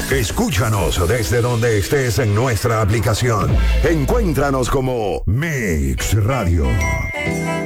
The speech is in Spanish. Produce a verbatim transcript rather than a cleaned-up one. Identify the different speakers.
Speaker 1: Escúchanos desde donde estés en nuestra aplicación. Encuéntranos como Mix Radio.